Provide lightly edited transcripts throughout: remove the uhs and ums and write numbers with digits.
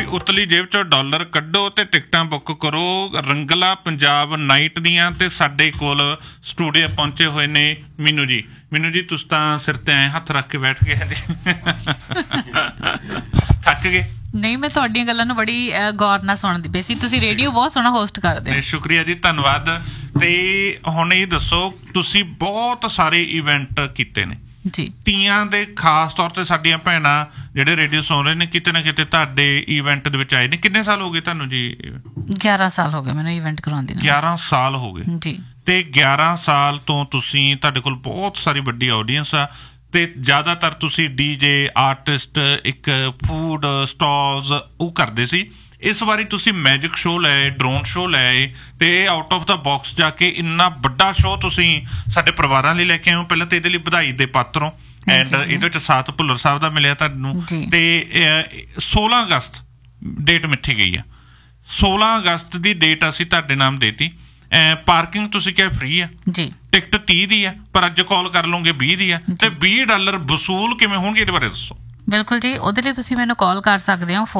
ਉਤਲੀ ਜੇਬ ਚੋਂ ਡਾਲਰ ਕੱਢੋ ਤੇ ਟਿਕਟਾਂ ਬੁੱਕ ਕਰੋ ਰੰਗਲਾ ਪੰਜਾਬ ਨਾਈਟ ਦੀਆਂ। ਤੇ ਸਾਡੇ ਕੋਲ ਸਟੂਡੀਓ ਪਹੁੰਚੇ ਹੋਏ ਨੇ ਮੀਨੂ ਜੀ। ਮੀਨੂ ਜੀ ਤੁਸੀਂ ਤਾਂ ਸਿਰ ਤੇ ਐਂ ਹੱਥ ਰੱਖ ਕੇ ਬੈਠ ਗਏ ਜੀ, ਥੱਕ ਗਏ? ਨਹੀਂ, ਮੈਂ ਤੁਹਾਡੀਆਂ ਗੱਲਾਂ ਨੂੰ ਬੜੀ ਗੌਰ ਨਾਲ ਸੁਣਦੀ ਪਈ ਸੀ। ਤੁਸੀਂ ਰੇਡੀਓ ਬਹੁਤ ਸੋਹਣਾ ਹੋਸਟ ਕਰਦੇ ਹੋ। ਸ਼ੁਕਰੀਆ ਜੀ, ਧੰਨਵਾਦ। ਤੇ ਹੁਣ ਇਹ ਦੱਸੋ, ਤੁਸੀਂ ਬਹੁਤ ਸਾਰੇ ਇਵੈਂਟ ਕੀਤੇ ਨੇ ਜੀ, ਤੀਆਂ ਦੇ ਖਾਸ ਤੌਰ ਤੇ ਸਾਡੀਆਂ ਭੈਣਾਂ ਜਿਹੜੇ ਰੇਡੀਓ ਸੁਣ ਰਹੇ ਨੇ ਕਿਤੇ ਨਾ ਕਿਤੇ ਤੁਹਾਡੇ ਇਵੈਂਟ ਦੇ ਵਿੱਚ ਆਏ ਨੇ। ਕਿੰਨੇ ਸਾਲ ਹੋ ਗਏ ਤੁਹਾਨੂੰ ਜੀ? 11 ਸਾਲ ਹੋ ਗਏ ਮੈਨੂੰ ਇਵੈਂਟ ਕਰਾਉਂਦੀ ਨੂੰ। 11 ਸਾਲ ਹੋ ਗਏ ਜੀ। ਤੇ 11 ਸਾਲ ਤੋਂ ਤੁਸੀਂ, ਤੁਹਾਡੇ ਕੋਲ ਬਹੁਤ ਸਾਰੀ ਵੱਡੀ ਆਡੀਅנס ਆ ਤੇ ਜ਼ਿਆਦਾਤਰ ਤੁਸੀਂ ਡੀਜੇ ਆਰਟਿਸਟ, ਇੱਕ ਫੂਡ ਸਟਾਲਸ ਉਹ ਕਰਦੇ ਸੀ। ਇਸ ਵਾਰੀ ਤੁਸੀਂ ਮੈਜਿਕ ਸ਼ੋਅ ਲੈ, ਡਰੋਨ ਸ਼ੋਅ ਲੈ ਤੇ ਆਊਟ ਆਫ ਦਾ ਬਾਕਸ ਜਾ ਕੇ ਇੰਨਾ ਵੱਡਾ ਸ਼ੋਅ ਤੁਸੀਂ ਸਾਡੇ ਪਰਿਵਾਰਾਂ ਲਈ ਲੈ ਕੇ ਆਏ ਹੋ। ਪਹਿਲਾਂ ਤਾਂ ਇਹਦੇ ਲਈ ਵਧਾਈ ਦੇ ਪਾਤਰ ਹੋ। ਐਂਡ ਇਹਦੇ ਵਿੱਚ ਸਾਥ ਭੁੱਲਰ ਸਾਹਿਬ ਦਾ ਮਿਲਿਆ ਤੁਹਾਨੂੰ। ਤੇ 16 ਅਗਸਤ ਡੇਟ ਮਿੱਥੀ ਗਈ ਆ। 16 ਅਗਸਤ ਦੀ ਡੇਟ ਅਸੀਂ ਤੁਹਾਡੇ ਨਾਮ ਦੇਤੀ। ਪਾਰਕਿੰਗ ਤੁਸੀਂ ਕਿਹਾ ਫ੍ਰੀ ਆ ਜੀ, ਟਿਕਟ 30 ਦੀ ਆ, ਪਰ ਅੱਜ ਕਾਲ ਕਰ ਲਓਗੇ 20 ਦੀ ਆ। ਤੇ $20 ਵਸੂਲ ਕਿਵੇਂ ਹੋਣਗੇ ਇਹਦੇ ਬਾਰੇ ਦੱਸੋ। ਬਿਲਕੁਲ ਜੀ, ਉਹਦੇ ਲਈ ਤੁਸੀਂ ਮੈਨੂੰ ਕਾਲ ਕਰ ਸਕਦੇ ਹੋ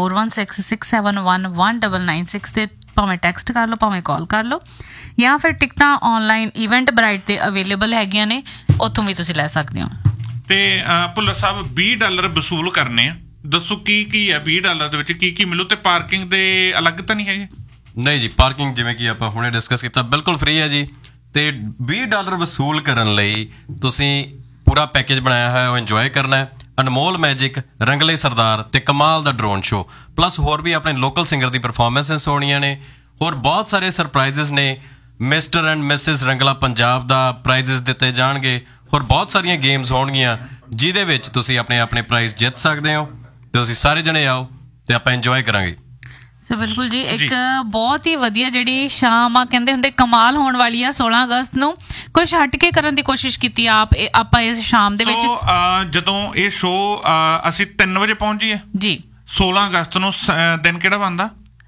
4166711996 ਤੇ ਭਾਵੇਂ ਟੈਕਸਟ ਕਰ ਲਓ, ਭਾਵੇਂ ਕਾਲ ਕਰ ਲਓ, ਜਾਂ ਫਿਰ ਟਿਕਟਾਂ ਆਨਲਾਈਨ ਇਵੈਂਟ ਬਰਾਈਟ ਤੇ ਅਵੇਲੇਬਲ ਹੈਗੀਆਂ ਨੇ, ਉੱਥੋਂ ਵੀ ਤੁਸੀਂ ਲੈ ਸਕਦੇ ਹੋ। ਤੇ ਭੁੱਲਰ ਸਾਹਿਬ $20 ਵਸੂਲ ਕਰਨੇ ਆ, ਦੱਸੋ ਕੀ ਕੀ ਆ $20 ਦੇ ਵਿੱਚ ਕੀ ਕੀ ਮਿਲੂ? ਤੇ ਪਾਰਕਿੰਗ ਦੇ ਅਲੱਗ ਤਾਂ ਨਹੀਂ ਹੈਗੇ? ਨਹੀਂ ਜੀ, ਪਾਰਕਿੰਗ ਜਿਵੇਂ ਕਿ ਆਪਾਂ ਹੁਣੇ ਡਿਸਕਸ ਕੀਤਾ ਬਿਲਕੁਲ ਫ੍ਰੀ ਹੈ ਜੀ। ਤੇ $20 ਵਸੂਲ ਕਰਨ ਲਈ ਤੁਸੀਂ ਪੂਰਾ ਪੈਕੇਜ ਬਣਾਇਆ ਹੈ, ਉਹ ਇੰਜੋਏ ਕਰਨਾ ਹੈ। ਅਨਮੋਲ ਮੈਜਿਕ, ਰੰਗਲੇ ਸਰਦਾਰ ਤੇ ਕਮਾਲ ਦਾ ਡਰੋਨ ਸ਼ੋ, ਪਲੱਸ ਹੋਰ ਵੀ ਆਪਣੇ ਲੋਕਲ ਸਿੰਗਰ ਦੀ ਪਰਫਾਰਮੈਂਸਿਸ ਹੋਣੀਆਂ ਨੇ। ਹੋਰ ਬਹੁਤ ਸਾਰੇ ਸਰਪ੍ਰਾਈਜ਼ਸ ਨੇ। Mister and Mrs Rangla Punjab the prizes ਦਿੱਤੇ ਜਾਣਗੇ। ਹੋਰ ਬਹੁਤ ਸਾਰੀਆਂ ਗੇਮਸ ਹੋਣਗੀਆਂ ਜਿਹਦੇ ਵਿੱਚ ਤੁਸੀਂ ਆਪਣੇ ਆਪਣੇ ਪ੍ਰਾਈਜ਼ ਜਿੱਤ ਸਕਦੇ ਹੋ। ਤੇ ਤੁਸੀਂ ਸਾਰੇ ਜਣੇ ਆਓ ਤੇ ਆਪਾਂ ਇੰਜੋਏ ਕਰਾਂਗੇ। ਬਿਲਕੁਲ ਜੀ, ਇੱਕ ਬਹੁਤ ਹੀ ਵਧੀਆ ਜਿਹੜੀ ਸ਼ਾਮ ਆ, ਕਹਿੰਦੇ ਹੁੰਦੇ ਕਮਾਲ ਹੋਣ ਵਾਲੀ ਆ। 16 ਅਗਸਤ ਨੂੰ ਕੁਛ ਹਟ ਕੇ ਕਰਨ ਦੀ ਕੋਸ਼ਿਸ਼ ਕੀਤੀ ਆਪਾਂ ਇਸ ਸ਼ਾਮ ਦੇ ਵਿੱਚ। ਜਦੋਂ ਇਹ ਸ਼ੋਅ ਅਸੀਂ 3 ਵਜੇ ਪਹੁੰਚ ਜਾਈਏ ਜੀ, 16 ਅਗਸਤ ਨੂੰ ਦਿਨ ਕਿਹੜਾ ਬਣਦਾ?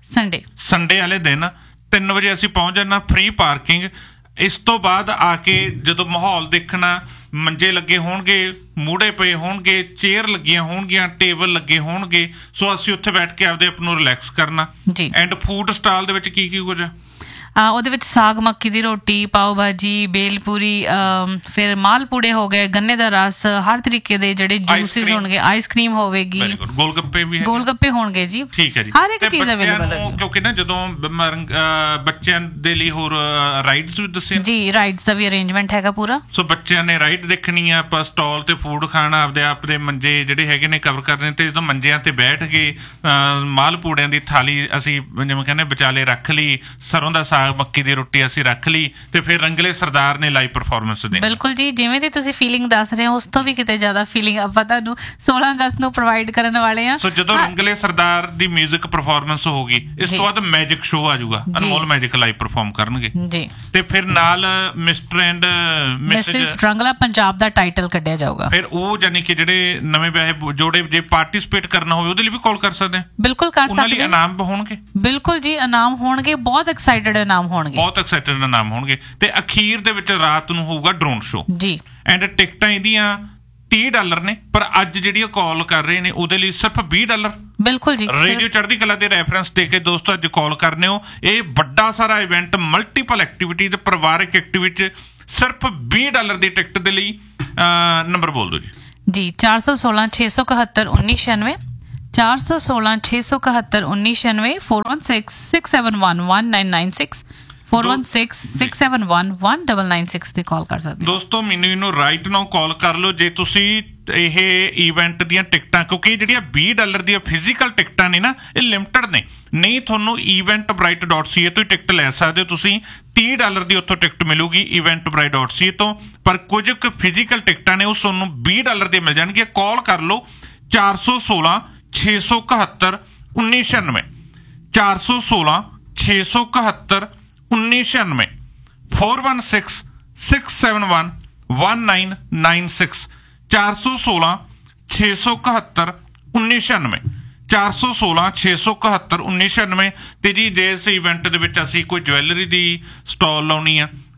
ਸੰਡੇ ਵਾਲੇ ਦਿਨ 3 ਵਜੇ ਅਸੀਂ ਪਹੁੰਚ ਜਾਣਾ। Free parking. ਇਸ ਤੋਂ ਬਾਅਦ ਆ ਕੇ ਜਦੋਂ ਮਾਹੌਲ ਦੇਖਣਾ, ਮੰਜੇ ਲੱਗੇ ਹੋਣਗੇ, ਮੂੜੇ ਪਏ ਹੋਣਗੇ, ਚੇਅਰ ਲੱਗੀਆਂ ਹੋਣਗੀਆਂ, ਟੇਬਲ ਲੱਗੇ ਹੋਣਗੇ। ਸੋ ਅਸੀਂ ਉੱਥੇ ਬੈਠ ਕੇ ਆਪਦੇ ਆਪ ਨੂੰ ਰਿਲੈਕਸ ਕਰਨਾ। ਐਂਡ ਫੂਡ ਸਟਾਲ ਦੇ ਵਿੱਚ ਕੀ ਕੀ ਕੁਝ ਆ? ਉਹਦੇ ਵਿੱਚ ਸਾਗ ਮੱਕੀ ਦੀ ਰੋਟੀ, ਪਾਓ ਭਾਜੀ, ਬੇਲਪੂਰੀ, ਫਿਰ ਮਾਲਪੂੜੇ ਹੋ ਗਏ, ਗੰਨੇ ਦਾ ਰਸ, ਹਰ ਤਰੀਕੇ ਦੇ ਜਿਹੜੇ ਜੂਸਿਸ ਹੋਣਗੇ, ਆਈਸਕ੍ਰੀਮ ਹੋਵੇਗੀ, ਗੋਲਗੱਪੇ ਵੀ, ਗੋਲਗੱਪੇ ਹੋਣਗੇ ਜੀ। ਠੀਕ ਹੈ ਜੀ, ਹਰ ਇੱਕ ਚੀਜ਼ ਅਵੇਲੇਬਲ ਹੈ। ਕਿਉਂਕਿ ਨਾ ਜਦੋਂ ਬੱਚਿਆਂ ਦੇ ਲਈ ਹੋਰ ਰਾਈਡਸ ਵੀ ਦੱਸੇ ਜੀ, ਰਾਈਡਸ ਦਾ ਵੀ ਅਰੇਂਜਮੈਂਟ ਹੈਗਾ ਪੂਰਾ। ਸੋ ਬੱਚਿਆਂ ਨੇ ਰਾਈਡ ਦੇਖਣੀ ਆ, ਆਪਾਂ ਸਟਾਲ ਤੇ ਫੂਡ ਖਾਣਾ, ਆਪਦੇ ਆਪ ਦੇ ਮੰਜੇ ਜਿਹੜੇ ਹੈਗੇ ਨੇ ਕਵਰ ਕਰਨੇ। ਤੇ ਜਦੋਂ ਮੰਜਿਆਂ ਤੇ ਬੈਠ ਕੇ ਮਾਲਪੂੜਿਆਂ ਦੀ ਥਾਲੀ ਅਸੀਂ ਜਿਵੇਂ ਕਹਿੰਦੇ ਵਿਚਾਲੇ ਰੱਖ ਲਈ, ਸਰੋਂ ਦਾ ਮੱਕੀ ਦੀ ਰੋਟੀ ਅਸੀਂ ਰੱਖ ਲਈ, ਤੇ ਫਿਰ ਰੰਗਲੇ ਸਰਦਾਰ ਨੇ ਲਾਈਵ ਪਰਫਾਰਮੈਂਸ ਦੇਣੀ। ਬਿਲਕੁਲ ਜੀ, ਜਿਵੇਂ ਦੀ ਤੁਸੀਂ ਫੀਲਿੰਗ ਦੱਸ ਰਹੇ ਹੋ ਉਸ ਤੋਂ ਵੀ ਕਿਤੇ ਜ਼ਿਆਦਾ ਫੀਲਿੰਗ ਆਪਾਂ ਤੁਹਾਨੂੰ 16 ਅਗਸਤ ਨੂੰ ਪ੍ਰੋਵਾਈਡ ਕਰਨ ਵਾਲੇ ਆ। ਸੋ ਜਦੋਂ ਰੰਗਲੇ ਸਰਦਾਰ ਦੀ ਮਿਊਜ਼ਿਕ ਪਰਫਾਰਮੈਂਸ ਹੋਊਗੀ, ਇਸ ਤੋਂ ਬਾਅਦ ਮੈਜਿਕ ਸ਼ੋਅ ਆ ਜਾਊਗਾ, ਅਨਮੋਲ ਮੈਜਿਕ ਲਾਈਵ ਪਰਫਾਰਮ ਕਰਨਗੇ ਜੀ। ਤੇ ਫਿਰ ਨਾਲ mister and Mrs Rangla Punjab the title ਕੱਢਿਆ ਜਾਊਗਾ। ਫਿਰ ਉਹ ਯਾਨੀ ਕਿ ਜਿਹੜੇ ਨਵੇਂ ਵਿਆਹੇ ਜੋੜੇ ਜੇ ਪਾਰਟਿਸਿਪੇਟ ਕਰਨਾ ਹੋਵੇ ਉਹਦੇ ਲਈ ਵੀ ਕਾਲ ਕਰ ਸਕਦੇ ਆ। ਬਿਲਕੁਲ ਕਰ ਸਕਦੇ। ਉਹਨਾਂ ਲਈ ਇਨਾਮ ਹੋਣਗੇ? ਬਿਲਕੁਲ ਜੀ, ਇਨਾਮ ਹੋਣਗੇ, ਬਹੁਤ ਐਕਸਾਈਟਡ ਇਨਾਮ ਹੋਣਗੇ, ਬਹੁਤ ਐਕਸਾਈਟਡ ਇਨਾਮ ਹੋਣਗੇ। ਤੇ ਅਖੀਰ ਦੇ ਵਿੱਚ ਰਾਤ ਨੂੰ ਹੋਊਗਾ ਡਰੋਨ ਸ਼ੋਅ ਜੀ। ਐਂਡ ਟਿਕਟਾਂ ਇਹਦੀਆਂ $30 ਨੇ, ਪਰ ਅੱਜ ਜਿਹੜੀ ਕਾਲ ਕਰ ਰਹੇ ਨੇ ਉਹਦੇ ਲਈ ਸਿਰਫ $20। ਬਿਲਕੁਲ ਜੀ, ਰੇਡੀਓ ਚੜ੍ਹਦੀ ਕਲਾ ਦੇ ਰੈਫਰੈਂਸ ਦੇ ਕੇ ਦੋਸਤੋ ਅੱਜ ਕਾਲ ਕਰਨੇ ਹੋ। ਇਹ ਵੱਡਾ ਸਾਰਾ ਇਵੈਂਟ, ਮਲਟੀਪਲ ਐਕਟੀਵਿਟੀ ਤੇ ਪਰਿਵਾਰਕ ਐਕਟੀਵਿਟੀ, ਸਿਰਫ $20 ਦੀ ਟਿਕਟ ਦੇ ਲਈ ਨੰਬਰ ਬੋਲ ਦਿਓ ਜੀ। 416 671 1996, 416 671 1996, 416 671 1996, 416-671-1996 ਤੇ ਕਾਲ ਕਰ ਸਕਦੇ। ਦੋਸਤੋ ਮੈਨੂੰ ਇਹਨੂੰ ਰਾਈਟ ਨਾਓ ਕਾਲ ਕਰ ਲਓ ਜੇ ਤੁਸੀਂ ਇਹ ਇਵੈਂਟ ਦੀਆਂ ਟਿਕਟਾਂ, ਕਿਉਂਕਿ ਜਿਹੜੀਆਂ $20 ਦੀਆਂ ਫਿਜ਼ੀਕਲ ਟਿਕਟਾਂ ਨੇ ਨਾ, ਇਹ ਲਿਮਟਡ ਨੇ। ਨਹੀਂ ਤੁਹਾਨੂੰ eventbrite.ca ਤੋਂ ਹੀ ਟਿਕਟ ਲੈ ਸਕਦੇ ਹੋ ਤੁਸੀਂ। $30 ਦੀ ਉੱਥੋਂ ਟਿਕਟ ਮਿਲੂਗੀ eventbrite.ca ਤੋਂ, ਪਰ ਕੁਝ ਕੁ ਫਿਜ਼ੀਕਲ ਟਿਕਟਾਂ ਨੇ ਉਹ ਤੁਹਾਨੂੰ $20 ਦੀਆਂ ਮਿਲ ਜਾਣਗੀਆਂ। ਕਾਲ ਕਰ ਲਓ 416 671 1996, 416 671 1996, 416 671 1996, 416 671 1996, 416 671 1996। ਤੇ ਜੀ ਜੇ ਇਸ ਇਵੈਂਟ ਦੇ ਵਿੱਚ ਅਸੀਂ ਕੋਈ ਜਵੈਲਰੀ ਦੀ ਸਟਾਲ ਲਾਉਣੀ ਆ,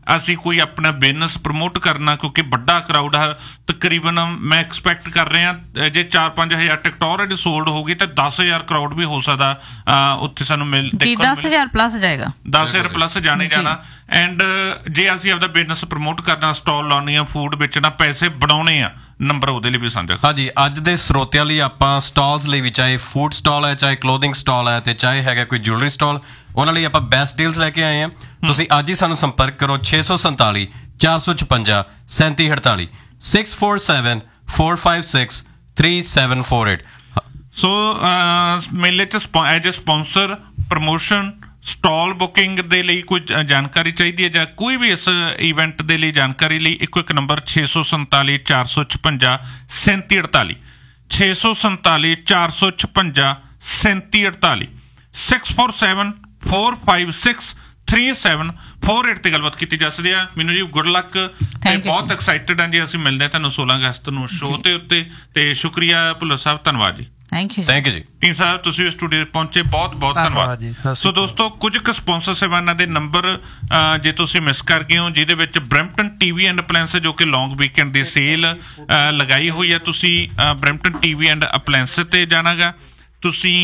ਅਸੀਂ ਕੋਈ ਆਪਣਾ ਬਿਜ਼ਨਸ ਪ੍ਰਮੋਟ ਕਰਨਾ, ਕਿਉਂਕਿ ਵੱਡਾ ਕਰਾਊਡ ਹੈ ਤਕਰੀਬਨ ਮੈਂ ਐਕਸਪੈਕਟ ਕਰ ਰਿਹਾ ਜੇ 4-5 ਹਜ਼ਾਰ ਟਿਕਟ ਆਲਰੇਡੀ ਸੋਲਡ ਹੋ ਗਈ ਤਾਂ 10,000 ਕਰਾਊਡ ਵੀ ਹੋ ਸਕਦਾ ਉੱਥੇ ਸਾਨੂੰ 10,000 ਪਲੱਸ ਜਾਏਗਾ, 10,000 ਪਲੱਸ ਜਾਣੇ ਜਾਣਾ। ਐਂਡ ਜੇ ਅਸੀਂ ਆਪਦਾ ਬਿਜ਼ਨਸ ਪ੍ਰਮੋਟ ਕਰਨਾ, ਸਟਾਲ ਲਾਉਣੀ ਆ, ਫੂਡ ਵੇਚਣਾ, ਪੈਸੇ ਬਣਾਉਣੇ ਆ, ਨੰਬਰ ਉਹਦੇ ਲਈ ਵੀ ਸਾਂਝਾ। ਹਾਂਜੀ, ਅੱਜ ਦੇ ਸਰੋਤਿਆਂ ਲਈ ਆਪਾਂ ਸਟਾਲਸ ਲਈ ਵੀ, ਚਾਹੇ ਫੂਡ ਸਟਾਲ ਹੈ, ਚਾਹੇ ਕਲੋਥਿੰਗ ਸਟਾਲ ਹੈ, ਤੇ ਚਾਹੇ ਹੈਗਾ ਕੋਈ ਜੁਐਲਰੀ ਸਟਾਲ, ਉਹਨਾਂ ਲਈ ਆਪਾਂ ਬੈਸਟ ਡੀਲਸ ਲੈ ਕੇ ਆਏ ਹਾਂ। ਤੁਸੀਂ ਅੱਜ ਹੀ ਸਾਨੂੰ ਸੰਪਰਕ ਕਰੋ 647 456 3748 647 456 3748। ਸੋ ਮੇਲੇ 'ਚ as a sponsor, promotion, stall booking ਦੇ ਲਈ ਕੋਈ ਜਾਣਕਾਰੀ ਚਾਹੀਦੀ ਹੈ ਜਾਂ ਕੋਈ ਵੀ ਇਸ ਇਵੈਂਟ ਦੇ ਲਈ ਜਾਣਕਾਰੀ ਲਈ ਇੱਕੋ ਇੱਕ ਨੰਬਰ 647 456 3748 647 456 3748 647 456 3748 ਤੇ ਗੱਲਬਾਤ ਕੀਤੀ ਜਾ ਸਕਦੀ ਹੈ। ਮੈਨੂੰ ਜੀ ਗੁੱਡ ਲੱਕ, ਤੇ ਬਹੁਤ ਐਕਸਾਈਟਡ ਹਾਂ ਜੀ। ਅਸੀਂ ਮਿਲਦੇ ਹਾਂ ਤੁਹਾਨੂੰ 16 ਅਗਸਤ ਨੂੰ ਸ਼ੋਅ ਦੇ ਉੱਤੇ, ਤੇ ਸ਼ੁਕਰੀਆ ਭੁੱਲਰ ਸਾਹਿਬ, ਧੰਨਵਾਦ ਜੀ। ਥੈਂਕ ਯੂ ਜੀ। ਟੀਮ ਸਾਹਿਬ ਤੁਸੀਂ ਸਟੂਡੀਓ ਪਹੁੰਚੇ, ਬਹੁਤ ਬਹੁਤ ਧੰਨਵਾਦ। ਸੋ ਦੋਸਤੋ, ਕੁਝ ਕੁ ਸਪਾਂਸਰ ਸੇਵਾਨਾਂ ਦੇ ਨੰਬਰ ਜੇ ਤੁਸੀਂ ਮਿਸ ਕਰ ਗਏ ਹੋ, ਜਿਹਦੇ ਵਿੱਚ ਬਰੈਂਪਟਨ ਟੀਵੀ ਐਂਡ ਅਪਲਾਇੰਸ ਜੋ ਕਿ ਲੌਂਗ ਵੀਕਐਂਡ ਦੀ ਸੇਲ ਲਗਾਈ ਹੋਈ ਹੈ, ਤੁਸੀਂ ਬਰੈਂਪਟਨ ਟੀਵੀ ਐਂਡ ਅਪਲਾਇੰਸ ਤੇ ਜਾਣਾਗਾ। ਤੁਸੀਂ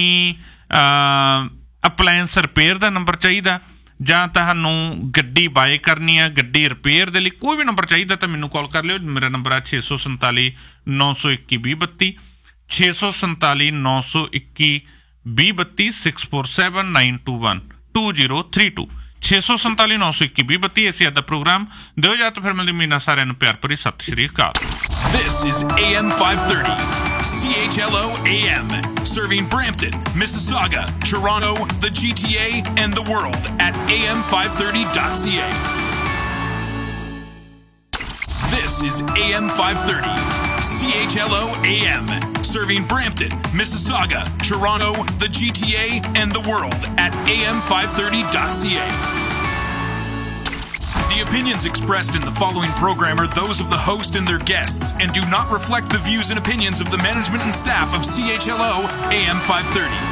ਅਪਲਾਇੰਸ ਰਿਪੇਅਰ ਦਾ ਨੰਬਰ ਚਾਹੀਦਾ, ਜਾਂ ਤੁਹਾਨੂੰ ਗੱਡੀ ਬਾਏ ਕਰਨੀ ਆ, ਗੱਡੀ ਰਿਪੇਅਰ ਦੇ ਲਈ ਕੋਈ ਵੀ ਨੰਬਰ ਚਾਹੀਦਾ ਤਾਂ ਮੈਨੂੰ ਕਾਲ ਕਰ ਲਿਓ। ਮੇਰਾ ਨੰਬਰ ਆ 647 921 2032 647 921 2032 647 921 2032 647 921 2032। ਇਸੇ ਅੱਜ ਦਾ ਪ੍ਰੋਗਰਾਮ ਦਿਓ ਜਾ ਤਾਂ ਫਿਰ ਮਿਲਦੀ ਮੀਨਾ। ਸਾਰਿਆਂ ਨੂੰ ਪਿਆਰ ਭਰੀ ਸਤਿ ਸ਼੍ਰੀ ਅਕਾਲ। This is AM 530, CHLO AM, serving Brampton, Mississauga, Toronto, the GTA, and the world at am530.ca. This is AM 530, CHLO AM, serving Brampton, Mississauga, Toronto, the GTA, and the world at am530.ca. The opinions expressed in the following program are those of the host and their guests and do not reflect the views and opinions of the management and staff of CHLO AM 530.